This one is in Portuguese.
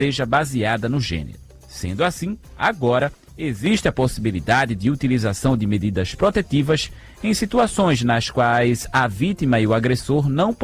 seja baseada no gênero. Sendo assim, agora existe a possibilidade de utilização de medidas protetivas em situações nas quais a vítima e o agressor não